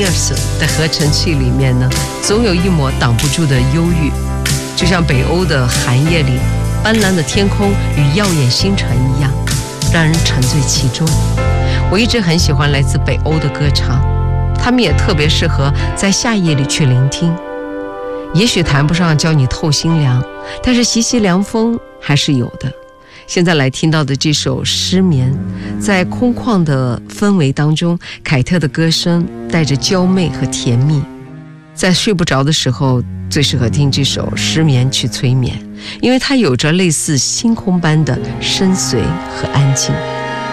尔森的合成器里面呢，总有一抹挡不住的忧郁，就像北欧的寒夜里斑斓的天空与耀眼星辰一样，让人沉醉其中。我一直很喜欢来自北欧的歌唱，他们也特别适合在夏夜里去聆听。也许谈不上叫你透心凉，但是习习凉风还是有的。现在来听到的这首《失眠》，在空旷的氛围当中，凯特的歌声带着娇媚和甜蜜。在睡不着的时候，最适合听这首《失眠》去催眠，因为它有着类似星空般的深邃和安静。